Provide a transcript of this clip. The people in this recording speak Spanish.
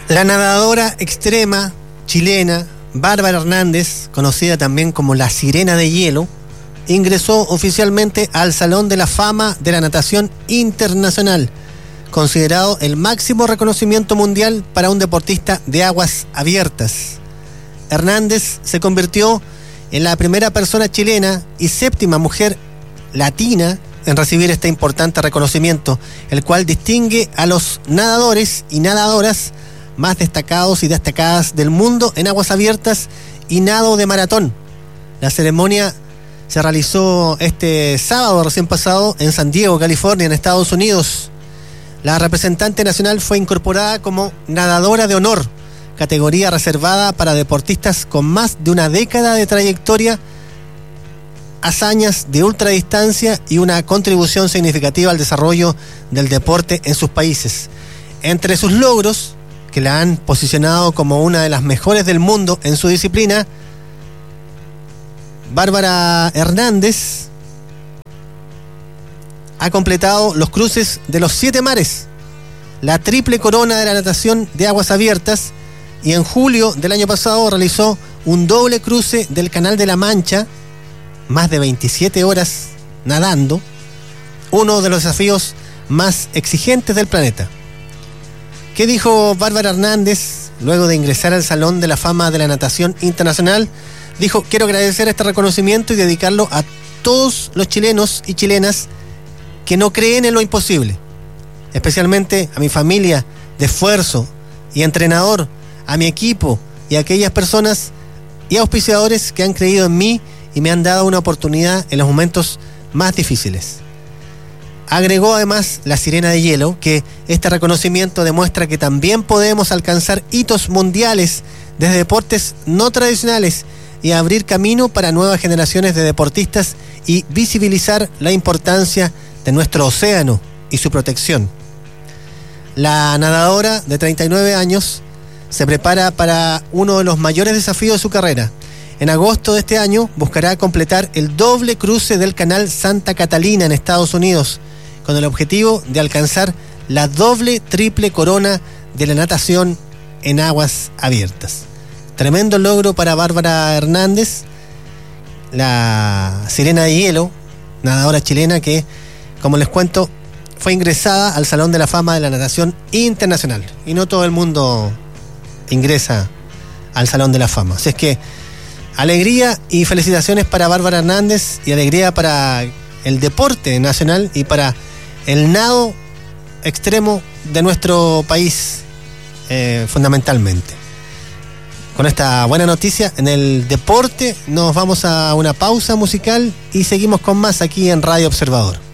La nadadora extrema chilena Bárbara Hernández, conocida también como la Sirena de Hielo, ingresó oficialmente al Salón de la Fama de la Natación Internacional, considerado el máximo reconocimiento mundial para un deportista de aguas abiertas. Hernández se convirtió en la primera persona chilena y séptima mujer latina en recibir este importante reconocimiento, el cual distingue a los nadadores y nadadoras más destacados y destacadas del mundo en aguas abiertas y nado de maratón. La ceremonia se realizó este sábado recién pasado en San Diego, California, en Estados Unidos. La representante nacional fue incorporada como nadadora de honor, categoría reservada para deportistas con más de una década de trayectoria, hazañas de ultradistancia y una contribución significativa al desarrollo del deporte en sus países. Entre sus logros, que la han posicionado como una de las mejores del mundo en su disciplina, Bárbara Hernández ha completado los cruces de los 7 mares, la triple corona de la natación de aguas abiertas, y en julio del año pasado realizó un doble cruce del Canal de la Mancha, más de 27 horas nadando, uno de los desafíos más exigentes del planeta. ¿Qué dijo Bárbara Hernández luego de ingresar al Salón de la Fama de la Natación Internacional? Dijo: quiero agradecer este reconocimiento y dedicarlo a todos los chilenos y chilenas que no creen en lo imposible, especialmente a mi familia de esfuerzo y entrenador, a mi equipo y a aquellas personas y auspiciadores que han creído en mí y me han dado una oportunidad en los momentos más difíciles. Agregó además la Sirena de Hielo que este reconocimiento demuestra que también podemos alcanzar hitos mundiales desde deportes no tradicionales y abrir camino para nuevas generaciones de deportistas y visibilizar la importancia de nuestro océano y su protección. La nadadora de 39 años se prepara para uno de los mayores desafíos de su carrera. En agosto de este año buscará completar el doble cruce del Canal Santa Catalina en Estados Unidos, con el objetivo de alcanzar la triple corona de la natación en aguas abiertas. Tremendo logro para Bárbara Hernández, la Sirena de Hielo, nadadora chilena que, como les cuento, fue ingresada al Salón de la Fama de la Natación Internacional. Y no todo el mundo ingresa al Salón de la Fama. Así es que alegría y felicitaciones para Bárbara Hernández y alegría para el deporte nacional y para el nado extremo de nuestro país, fundamentalmente. Con esta buena noticia en el deporte nos vamos a una pausa musical y seguimos con más aquí en Radio Observador.